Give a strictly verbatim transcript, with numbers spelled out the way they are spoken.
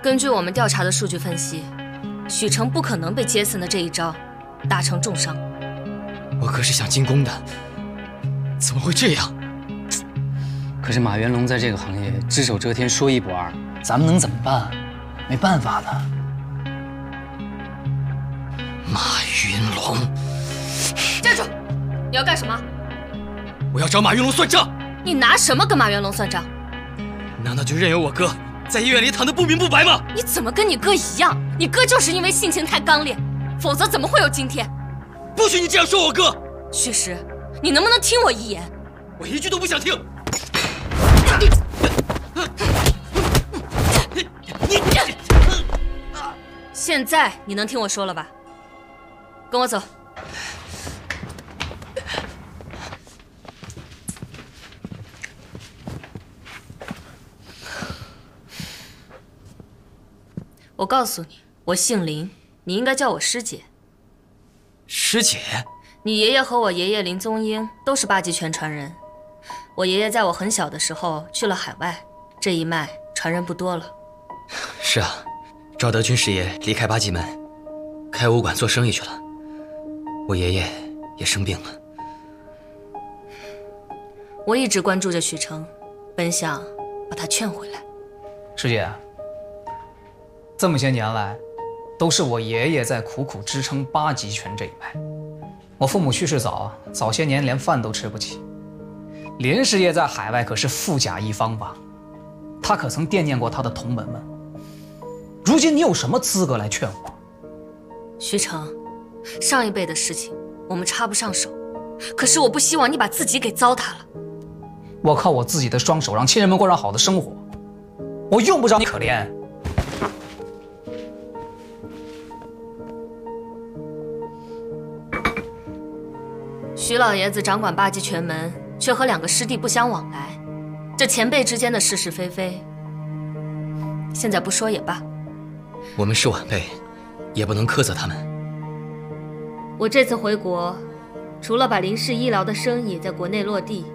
根据我们调查的数据分析，许成不可能被杰森的这一招打成重伤。 我可是想进宫的，怎么会这样？ 可是马元龙在这个行业只手遮天，说一不二，咱们能怎么办？没办法的。 马云龙， 站住！你要干什么？ 我要找马云龙算账。 你拿什么跟马元龙算账？ 难道就任由我哥在医院里躺得不明不白吗？ 你怎么跟你哥一样？你哥就是因为性情太刚烈，否则怎么会有今天？ 不许你这样说我哥！ 许石，你能不能听我一言？ 我一句都不想听。 你你现在你能听我说了吧？跟我走。我告诉你，我姓林，你应该叫我师姐。 师姐？ 你爷爷和我爷爷林宗英都是八极拳传人。我爷爷在我很小的时候去了海外，这一脉传人不多了。 是啊，赵德军师爷离开八极门，开武馆做生意去了。我爷爷也生病了。 我一直关注着许成，本想把他劝回来。 师姐，这么些年来，都是我爷爷在苦苦支撑八极拳这一脉。我父母去世早，早些年连饭都吃不起。林师爷在海外可是富甲一方吧？他可曾惦念过他的同门们？如今你有什么资格来劝我？ 徐成，上一辈的事情我们插不上手，可是我不希望你把自己给糟蹋了。 我靠我自己的双手让亲人们过上好的生活，我用不着你可怜。 徐老爷子掌管八极拳门，却和两个师弟不相往来，这前辈之间的是是非非，现在不说也罢。 我们是晚辈，也不能苛责他们。 我这次回国，除了把林氏医疗的生意在国内落地，